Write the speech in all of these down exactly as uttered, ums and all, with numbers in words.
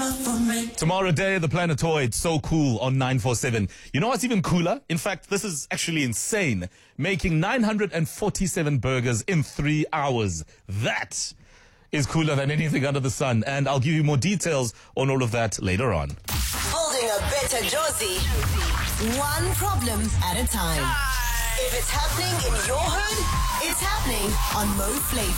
Tomorrow Day, the Planetoid, so cool on nine forty-seven. You know what's even cooler? In fact, this is actually insane. Making nine hundred forty-seven burgers in three hours. That is cooler than anything under the sun. And I'll give you more details on all of that later on. Holding a better Josie. One problem at a time. If it's happening in your hood, it's happening on Mo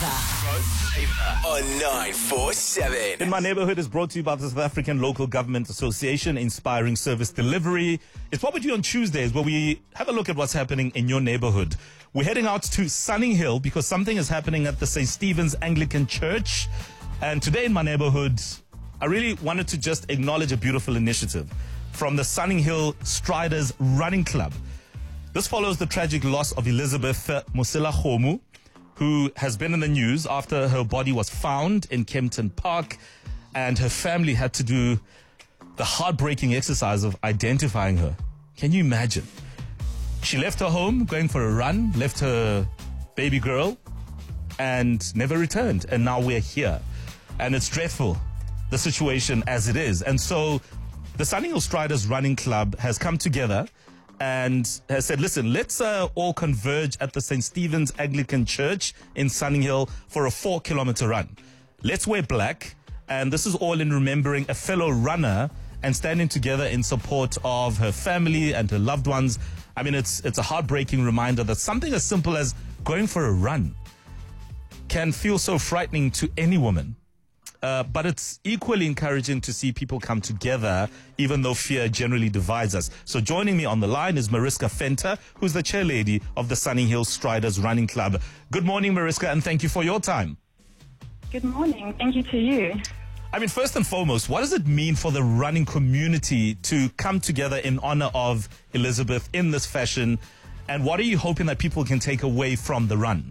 Flava. On nine forty-seven. In My Neighborhood is brought to you by the South African Local Government Association, inspiring service delivery. It's what we do on Tuesdays, where we have a look at what's happening in your neighborhood. We're heading out to Sunninghill because something is happening at the Saint Stephen's Anglican Church. And today in My Neighborhood, I really wanted to just acknowledge a beautiful initiative from the Sunninghill Striders Running Club. This follows the tragic loss of Elizabeth Moselakgomo, who has been in the news after her body was found in Kempton Park, and her family had to do the heartbreaking exercise of identifying her. Can you imagine? She left her home going for a run, left her baby girl, and never returned. And now we're here. And it's dreadful, the situation as it is. And so the Sunninghill Striders Running Club has come together and has said, listen, let's uh, all converge at the Saint Stephen's Anglican Church in Sunninghill for a four kilometer run. Let's wear black. And this is all in remembering a fellow runner and standing together in support of her family and her loved ones. I mean, it's it's a heartbreaking reminder that something as simple as going for a run can feel so frightening to any woman. Uh, but it's equally encouraging to see people come together, even though fear generally divides us. So joining me on the line is Mariska Venter, who's the chairlady of the Sunninghill Striders Running Club. Good morning, Mariska, and thank you for your time. Good morning. Thank you to you. I mean, first and foremost, what does it mean for the running community to come together in honor of Elizabeth in this fashion? And what are you hoping that people can take away from the run?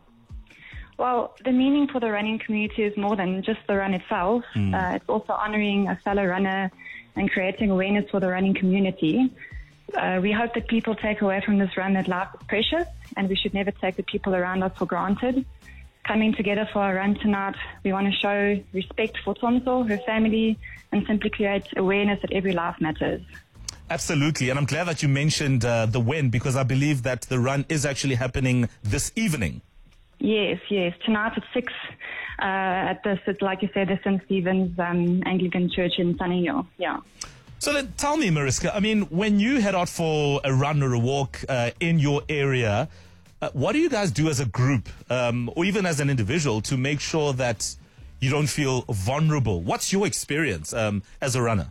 Well, the meaning for the running community is more than just the run itself. Mm. Uh, it's also honoring a fellow runner and creating awareness for the running community. Uh, we hope that people take away from this run that life is precious and we should never take the people around us for granted. Coming together for a run tonight, we want to show respect for Tonso, her family, and simply create awareness that every life matters. Absolutely, and I'm glad that you mentioned uh, the when, because I believe that the run is actually happening this evening. Yes, yes. Tonight at six, uh, at this, like you said, the Saint Stephen's um, Anglican Church in Sunninghill. Yeah. So then tell me, Mariska, I mean, when you head out for a run or a walk uh, in your area, uh, what do you guys do as a group um, or even as an individual to make sure that you don't feel vulnerable? What's your experience um, as a runner?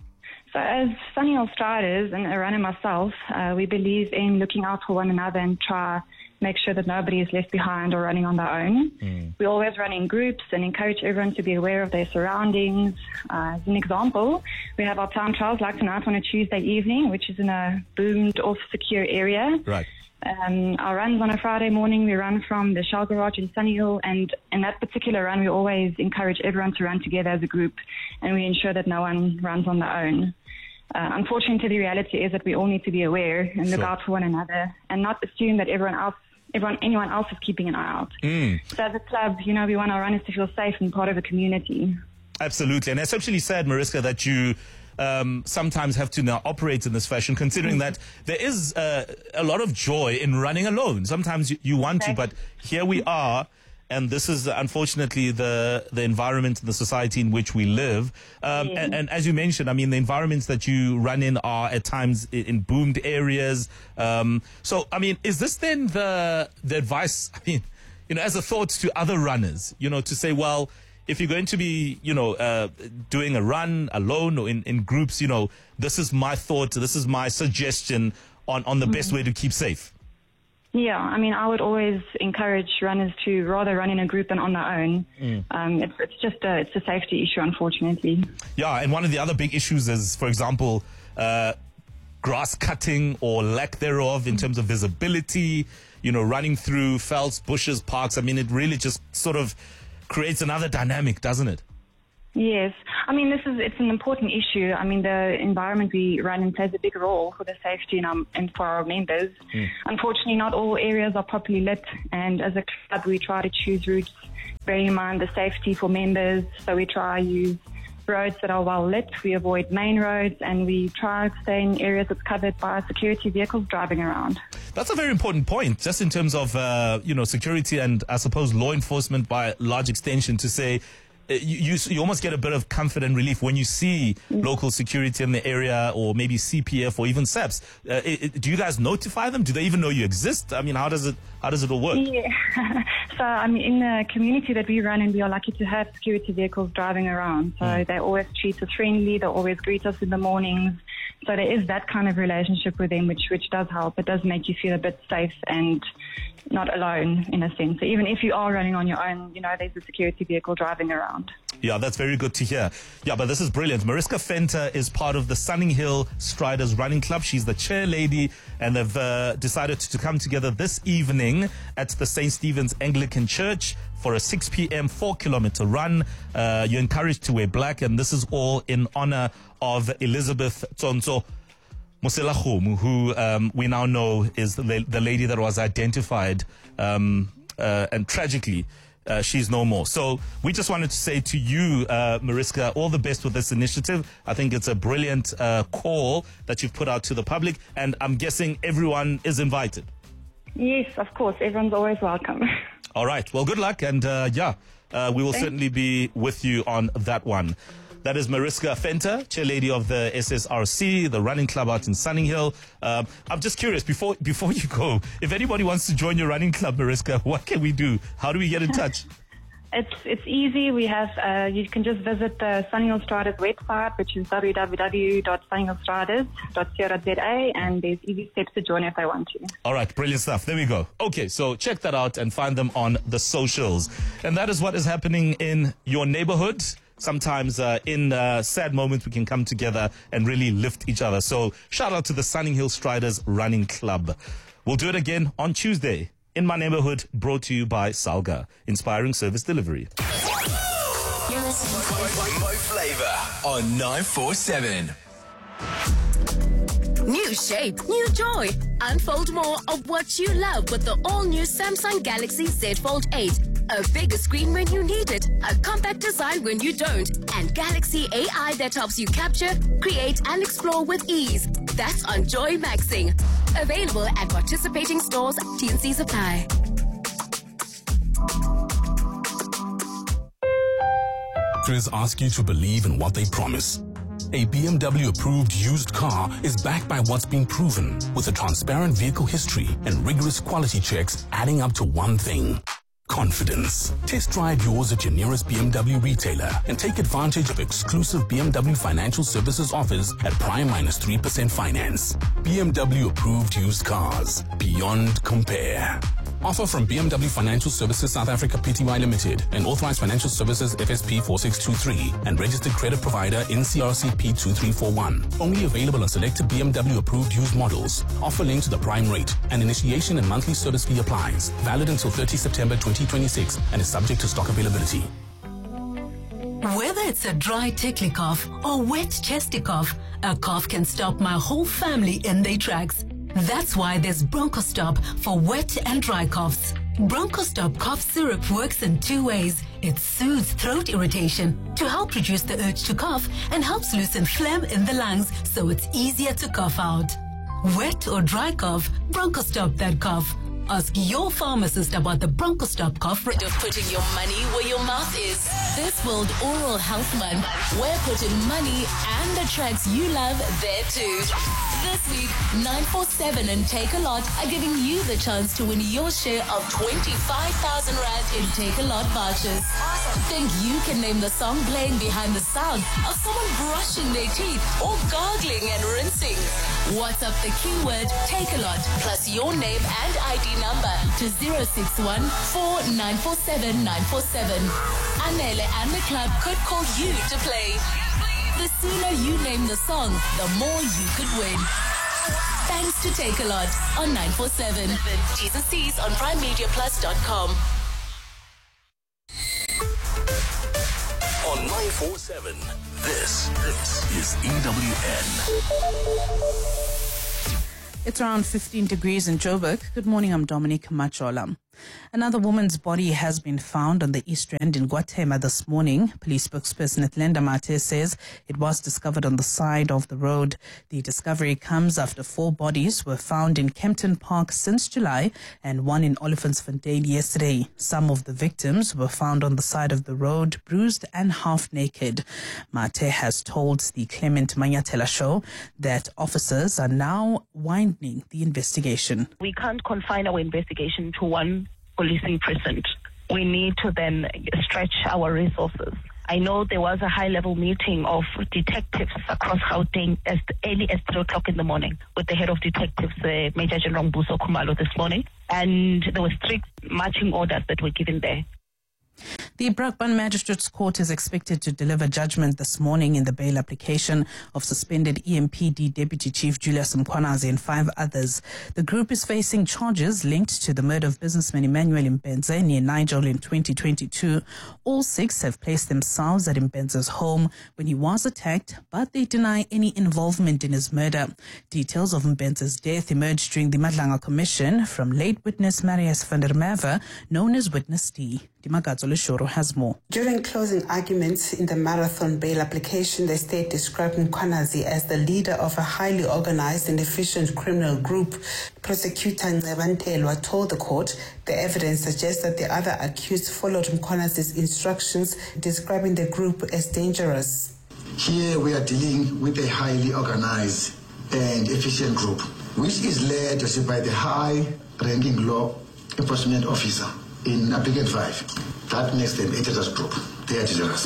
So as Sunninghill Striders and a runner myself, uh, we believe in looking out for one another and try make sure that nobody is left behind or running on their own. Mm. We always run in groups and encourage everyone to be aware of their surroundings. Uh, as an example, we have our time trials like tonight on a Tuesday evening, which is in a boomed off secure area. Right. Um, our runs on a Friday morning, we run from the Shell Garage in Sunninghill, and in that particular run, we always encourage everyone to run together as a group, and we ensure that no one runs on their own. Uh, unfortunately, the reality is that we all need to be aware and look sure. out for one another and not assume that everyone else Everyone, anyone else is keeping an eye out. Mm. So as a club, you know, we want our runners to feel safe and part of a community. Absolutely. And it's actually sad, Mariska, that you um, sometimes have to now operate in this fashion, considering mm-hmm. that there is uh, a lot of joy in running alone. Sometimes you, you want okay. to, but here we are. And this is, unfortunately, the the environment and the society in which we live. Um, yeah. and, and as you mentioned, I mean, the environments that you run in are at times in, in boomed areas. Um, so, I mean, is this then the the advice, I mean, you know, as a thought to other runners, you know, to say, well, if you're going to be, you know, uh, doing a run alone or in, in groups, you know, this is my thought, this is my suggestion on, on the mm-hmm. best way to keep safe. Yeah, I mean, I would always encourage runners to rather run in a group than on their own. Mm. Um, it's, it's just a, it's a safety issue, unfortunately. Yeah, and one of the other big issues is, for example, uh, grass cutting or lack thereof in mm. terms of visibility, you know, running through fells, bushes, parks. I mean, it really just sort of creates another dynamic, doesn't it? Yes. I mean, this is, it's an important issue. I mean, the environment we run in plays a big role for the safety and, um, and for our members. Mm. Unfortunately, not all areas are properly lit, and as a club, we try to choose routes bearing in mind the safety for members. So we try to use roads that are well lit. We avoid main roads, and we try to stay in areas that's covered by security vehicles driving around. That's a very important point, just in terms of, uh, you know, security and, I suppose, law enforcement by large extension, to say uh, you, you, you almost get a bit of comfort and relief when you see mm. local security in the area, or maybe C P F or even S A P S. Uh, it, it, do you guys notify them? Do they even know you exist? I mean, how does it how does it all work? Yeah. So, I mean, in the community that we run in, we are lucky to have security vehicles driving around. So mm. they always treat us friendly. They always greet us in the mornings. So there is that kind of relationship with them, which which does help. It does make you feel a bit safe and not alone, in a sense. So even if you are running on your own, you know, there's a security vehicle driving around. Yeah, that's very good to hear. Yeah, but this is brilliant. Mariska Venter is part of the Sunninghill Striders Running Club. She's the chair lady, and they've uh, decided to come together this evening at the Saint Stephen's Anglican Church for a six p.m. four kilometer run. Uh, you're encouraged to wear black, and this is all in honor of Elizabeth Tsonso Moselakgomo, who um, we now know is the, the lady that was identified, um, uh, and tragically, Uh, she's no more. So we just wanted to say to you, uh, Mariska, all the best with this initiative. I think it's a brilliant uh, call that you've put out to the public, and I'm guessing everyone is invited. Yes, of course. Everyone's always welcome. All right. Well, good luck, and uh, yeah, uh, we will Thanks. certainly be with you on that one. That is Mariska Venter, chairlady of the S S R C, the running club out in Sunninghill. Um, I'm just curious, before before you go, if anybody wants to join your running club, Mariska, what can we do? How do we get in touch? It's it's easy. We have uh, you can just visit the Sunninghill Striders website, which is w w w dot sunninghill striders dot co dot z a, and there's easy steps to join if they want to. All right, brilliant stuff. There we go. Okay, so check that out and find them on the socials. And that is what is happening in your neighborhood. Sometimes uh, in uh, sad moments we can come together and really lift each other. So shout out to the Sunninghill Striders Running Club. We'll do it again on Tuesday. In My Neighborhood, brought to you by Salga, inspiring service delivery. You're listening to Mo Flava on nine four seven. New shape, new joy. Unfold more of what you love with the all-new Samsung Galaxy Z Fold eight. A bigger screen when you need it, a compact design when you don't, and Galaxy A I that helps you capture, create, and explore with ease. That's on Joy Maxing. Available at participating stores. T and Cs apply. Manufacturers ask you to believe in what they promise. A B M W-approved used car is backed by what's been proven, with a transparent vehicle history and rigorous quality checks adding up to one thing: confidence. Test drive yours at your nearest B M W retailer and take advantage of exclusive B M W financial services offers at prime minus three percent finance. B M W-approved used cars. Beyond compare. Offer from B M W Financial Services South Africa Pty Limited, an authorized financial services F S P four six two three and registered credit provider N C R C P two three four one. Only available on selected B M W approved used models. Offer linked to the prime rate, and initiation and monthly service fee applies. Valid until thirtieth September twenty twenty-six and is subject to stock availability. Whether it's a dry tickly cough or wet chesty cough, a cough can stop my whole family in their tracks. That's why there's BronchoStop for wet and dry coughs. BronchoStop cough syrup works in two ways. It soothes throat irritation to help reduce the urge to cough and helps loosen phlegm in the lungs so it's easier to cough out. Wet or dry cough, BronchoStop that cough. Ask your pharmacist about the BronchoStop cough. Of putting your money where your mouth is. This World Oral Health Month, we're putting money and the tracks you love there too. This week, nine four seven and Take a Lot are giving you the chance to win your share of twenty-five thousand rand in Take a Lot vouchers. Think you can name the song playing behind the sound of someone brushing their teeth or gargling and rinsing? WhatsApp the keyword Take a Lot plus your name and I D number to zero six one four nine four seven nine four seven. Anele and the club could call you to play. The sooner you name the song, the more you could win. Thanks to Take a Lot on nine four seven. T's and C's on prime media plus dot com. On nine four seven, this, this is E W N. It's around fifteen degrees in Joburg. Good morning, I'm Dominique Machola. Another woman's body has been found on the East Rand in Guatemala this morning. Police spokesperson Atlenda Mate says it was discovered on the side of the road. The discovery comes after four bodies were found in Kempton Park since July and one in Olifantsfontein yesterday. Some of the victims were found on the side of the road, bruised and half naked. Mate has told the Clement Manyatela show that officers are now widening the investigation. We can't confine our investigation to one policing precinct. We need to then stretch our resources. I know there was a high-level meeting of detectives across Gauteng as early as three o'clock in the morning with the head of detectives, uh, Major General Mbuso Khumalo, this morning, and there were strict marching orders that were given there. The Brakpan Magistrates Court is expected to deliver judgment this morning in the bail application of suspended E M P D Deputy Chief Julius Mkhwanazi and five others. The group is facing charges linked to the murder of businessman Emmanuel Mbenze near Nigel in twenty twenty-two. All six have placed themselves at Mbenze's home when he was attacked, but they deny any involvement in his murder. Details of Mbenze's death emerged during the Madlanga Commission from late witness Marius van der Merwe, known as Witness D. Has more. During closing arguments in the marathon bail application, the state described Mkhwanazi as the leader of a highly organized and efficient criminal group. Prosecutor Ncebantelwa told the court the evidence suggests that the other accused followed Mkhwanazi's instructions, describing the group as dangerous. Here we are dealing with a highly organized and efficient group, which is led by the high-ranking law enforcement officer in applicant five. That makes them a dangerous group. They are dangerous.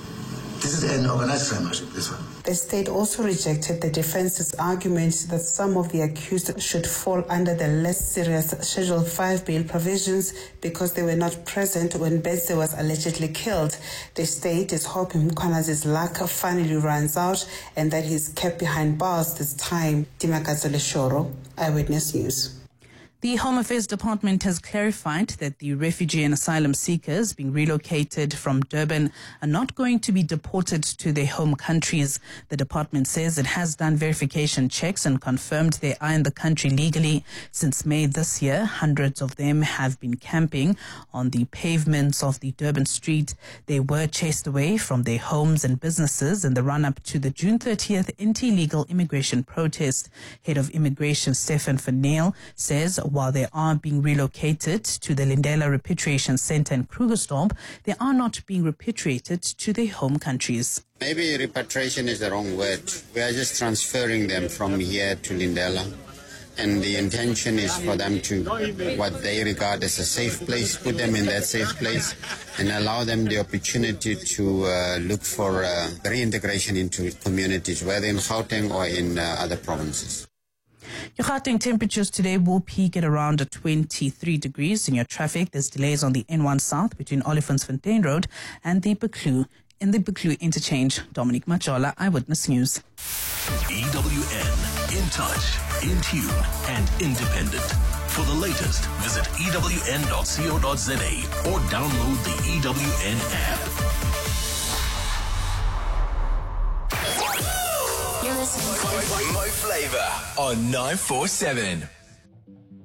This is an organized crime, this one. The state also rejected the defense's argument that some of the accused should fall under the less serious Schedule five bail provisions because they were not present when Mbenze was allegedly killed. The state is hoping Mkhwanazi's luck finally runs out and that he's kept behind bars this time. Dimakatsole Shoro, Eyewitness News. The Home Affairs Department has clarified that the refugee and asylum seekers being relocated from Durban are not going to be deported to their home countries. The department says it has done verification checks and confirmed they are in the country legally. Since May this year, hundreds of them have been camping on the pavements of the Durban street. They were chased away from their homes and businesses in the run-up to the June thirtieth anti-illegal immigration protest. Head of Immigration Stefan Ferneel says while they are being relocated to the Lindela Repatriation Center in Krugersdorp, they are not being repatriated to their home countries. Maybe repatriation is the wrong word. We are just transferring them from here to Lindela. And the intention is for them to, what they regard as a safe place, put them in that safe place and allow them the opportunity to uh, look for uh, reintegration into communities, whether in Gauteng or in uh, other provinces. Your Gauteng temperatures today will peak at around twenty-three degrees. In your traffic, there's delays on the N one South between Olifantsfontein Road and the Buccleuch. In the Buccleuch interchange, Dominic Machola, Eyewitness News. E W N, in touch, in tune, and independent. For the latest, visit E W N dot co dot za or download the E W N app. Mo Flava on nine four seven.